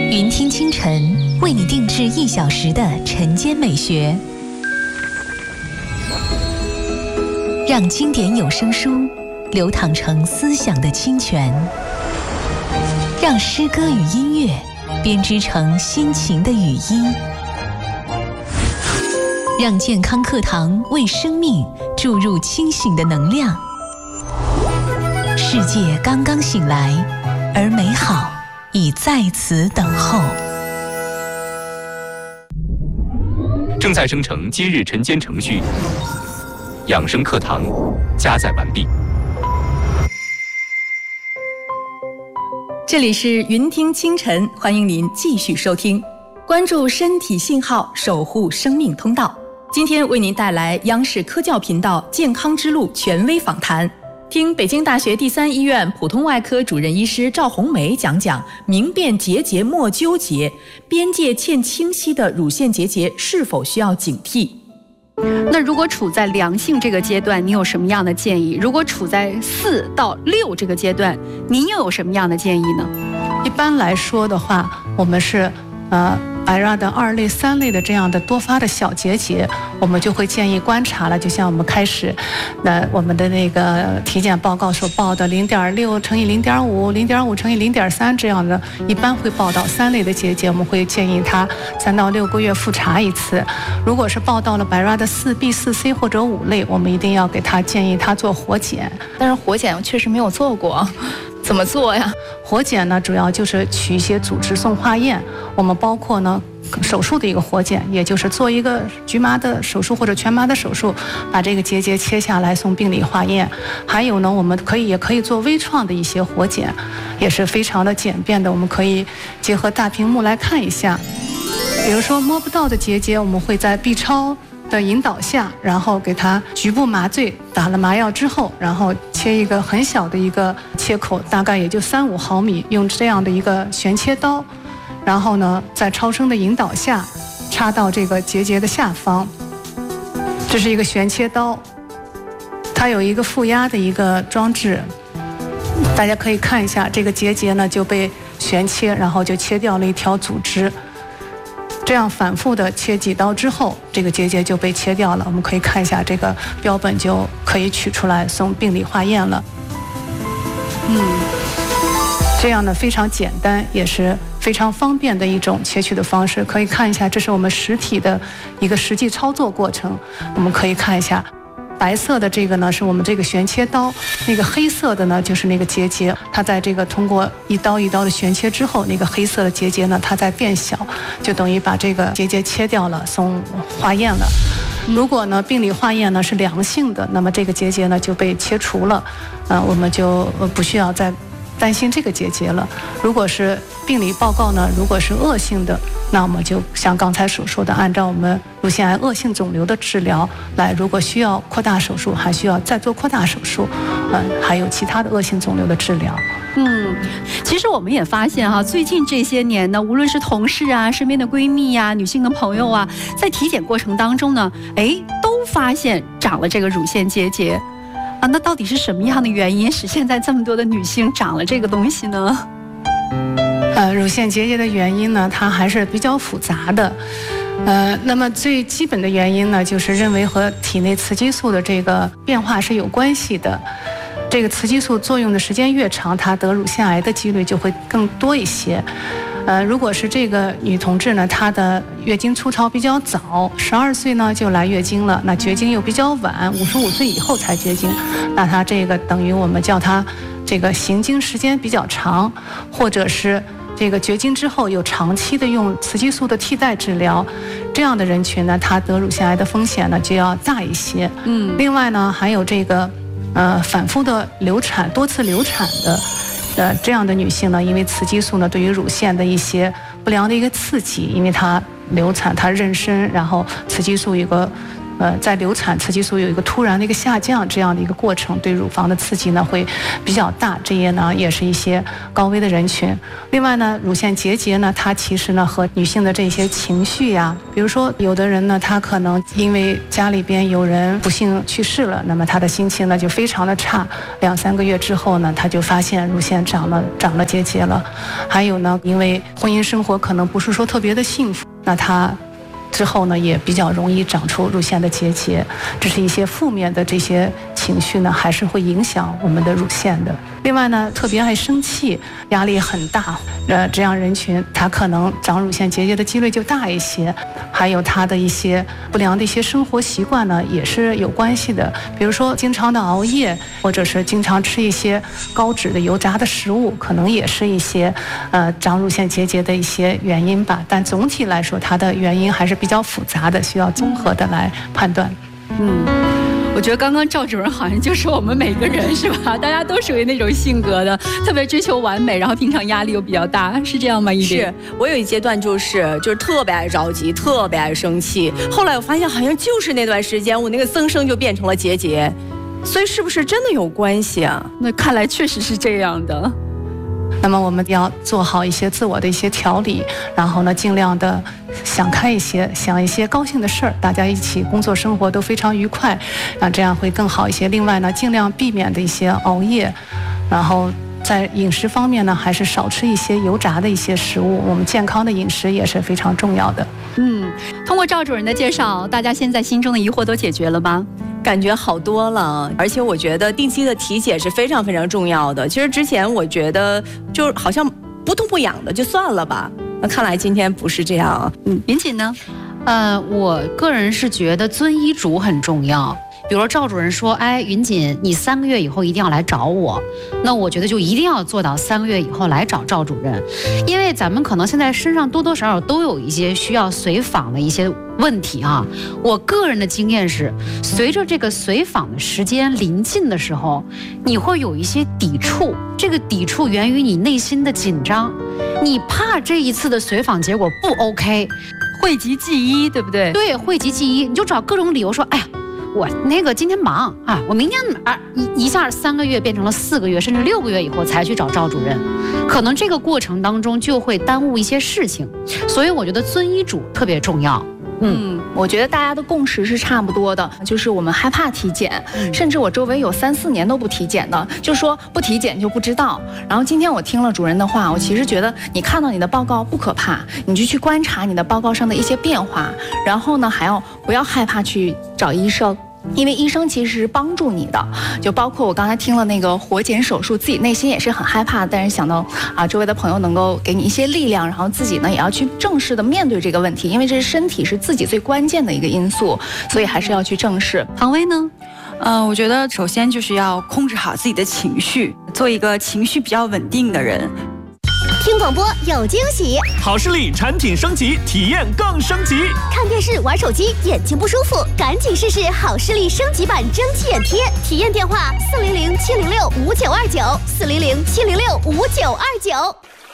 云听清晨为你定制1小时的晨间美学，让经典有声书流淌成思想的清泉，让诗歌与音乐编织成心情的语音，让健康课堂为生命注入清醒的能量。世界刚刚醒来，而美好已在此等候。 正在生成今日晨间程序，养生课堂加载完毕。 这里是云听清晨，欢迎您继续收听，关注身体信号，守护生命通道。今天为您带来央视科教频道健康之路权威访谈，听北京大学第3医院普通外科主任医师赵红梅讲讲明辨结节莫纠结，边界欠清晰的乳腺结节是否需要警惕。 那如果处在良性这个阶段，你有什么样的建议？如果处在4到6这个阶段，您又有什么样的建议呢？ 一般来说的话，我们是白rad的2类、3类的这样的多发的小结节，我们就会建议观察了。就像我们开始，我们的那个体检报告所报的0.6乘以0.5、0.5乘以0.3这样的，一般会报到3类的结节，我们会建议他3到6个月复查一次。如果是报到了白rad的4B、4C 或者5类，我们一定要给他建议他做活检。 但是活检我确实没有做过。怎么做呀？ 活检呢，主要就是取一些组织送化验，我们包括呢手术的一个活检，也就是做一个局麻的手术或者全麻的手术，把这个结节切下来送病理化验。还有呢，我们也可以做微创的一些活检，也是非常的简便的，我们可以结合大屏幕来看一下。比如说摸不到的结节，我们会在 B 超的引导下，然后给他局部麻醉，打了麻药之后，然后切一个很小的一个切口，大概也就3-5毫米，用这样的一个旋切刀，然后呢在超声的引导下插到这个结节的下方。这是一个旋切刀，它有一个负压的一个装置，大家可以看一下，这个结节呢就被旋切，然后就切掉了一条组织。这样反复的切几刀之后，这个结节就被切掉了。我们可以看一下这个标本，就可以取出来送病理化验了。这样呢非常简单，也是非常方便的一种切取的方式。可以看一下，这是我们实体的一个实际操作过程。我们可以看一下，白色的这个呢是我们这个旋切刀，那个黑色的呢就是那个结节，它在这个通过一刀一刀的旋切之后，那个黑色的结节呢它在变小，就等于把这个结节切掉了，送化验了。如果呢病理化验呢是良性的，那么这个结节呢就被切除了，我们就不需要再担心这个结节了。如果是病理报告呢，如果是恶性的，那我们就像刚才所说的，按照我们乳腺癌恶性肿瘤的治疗来，如果需要扩大手术，还需要再做扩大手术，还有其他的恶性肿瘤的治疗。 其实我们也发现最近这些年呢，无论是同事啊、身边的闺蜜啊、女性的朋友啊，在体检过程当中呢，都发现长了这个乳腺结节啊。那到底是什么样的原因使现在这么多的女性长了这个东西呢？ 乳腺结节的原因呢，它还是比较复杂的。那么最基本的原因呢，就是认为和体内雌激素的这个变化是有关系的。这个雌激素作用的时间越长，她得乳腺癌的几率就会更多一些。如果是这个女同志呢，她的月经初潮比较早，12岁呢就来月经了，那绝经又比较晚，55岁以后才绝经，那她这个等于我们叫她这个行经时间比较长，或者是这个绝经之后有长期的用雌激素的替代治疗，这样的人群呢，她得乳腺癌的风险呢就要大一些。另外呢，还有这个反复的流产、多次流产的这样的女性呢，因为雌激素呢对于乳腺的一些不良的一个刺激，因为她流产、她妊娠，然后雌激素一个在流产雌激素有一个突然的一个下降这样的一个过程，对乳房的刺激呢会比较大，这些呢也是一些高危的人群。另外呢，乳腺结节呢，它其实呢和女性的这些情绪呀，比如说有的人呢，他可能因为家里边有人不幸去世了，那么他的心情呢就非常的差，2-3个月之后呢，他就发现乳腺长了结节了。还有呢，因为婚姻生活可能不是说特别的幸福，那他之后呢也比较容易长出乳腺的结节，这是一些负面的这些情绪呢，还是会影响我们的乳腺的。另外呢，特别爱生气、压力很大，这样人群他可能长乳腺结节的几率就大一些。还有他的一些不良的一些生活习惯呢，也是有关系的。比如说经常的熬夜，或者是经常吃一些高脂的油炸的食物，可能也是一些长乳腺结节的一些原因吧。但总体来说，它的原因还是比较复杂的，需要综合的来判断。 我觉得刚刚赵主任好像就是我们每个人是吧？大家都属于那种性格的，特别追求完美，然后平常压力又比较大，是这样吗？ 是我有一阶段就是特别爱着急，特别爱生气。后来我发现好像就是那段时间，我那个增生就变成了结节，所以是不是真的有关系啊？ 那看来确实是这样的。 那么我们要做好一些自我的一些调理，然后呢，尽量的想开一些，想一些高兴的事儿，大家一起工作生活都非常愉快，这样会更好一些。另外呢，尽量避免的一些熬夜，然后在饮食方面呢，还是少吃一些油炸的一些食物。我们健康的饮食也是非常重要的。 通过赵主任的介绍，大家现在心中的疑惑都解决了吗？ 感觉好多了，而且我觉得定期的体检是非常非常重要的。其实之前我觉得就好像不痛不痒的就算了吧，那看来今天不是这样。 云锦呢？ 我个人是觉得遵医嘱很重要。比如说赵主任说，哎，云锦，你3个月以后一定要来找我，那我觉得就一定要做到3个月以后来找赵主任，因为咱们可能现在身上多多少少都有一些需要随访的一些问题啊。我个人的经验是，随着这个随访的时间临近的时候，你会有一些抵触，这个抵触源于你内心的紧张，你怕这一次的随访结果不 OK， 讳疾忌医，对不对？ 对，讳疾忌医，你就找各种理由说，哎呀，我那个今天忙啊，我明天一下3个月变成了4个月，甚至6个月以后才去找赵主任，可能这个过程当中就会耽误一些事情，所以我觉得遵医嘱特别重要。 我觉得大家的共识是差不多的，就是我们害怕体检，甚至我周围有3-4年都不体检的，就说不体检就不知道。然后今天我听了主任的话，我其实觉得你看到你的报告不可怕，你就去观察你的报告上的一些变化，然后呢，还要不要害怕去找医生。因为医生其实是帮助你的，就包括我刚才听了那个活检手术，自己内心也是很害怕，但是想到周围的朋友能够给你一些力量，然后自己呢也要去正式的面对这个问题，因为这是身体是自己最关键的一个因素，所以还是要去正视。 唐薇呢？ 我觉得首先就是要控制好自己的情绪，做一个情绪比较稳定的人。 听广播有惊喜， 好视力产品升级，体验更升级。 看电视玩手机眼睛不舒服，赶紧试试好视力升级版蒸汽眼贴。体验电话：400-706-5929，400-706-5929。